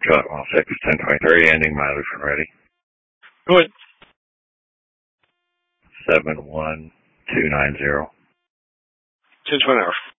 Truck 16-1023, ending mileage when ready. Go ahead. 71290. 10 to an hour.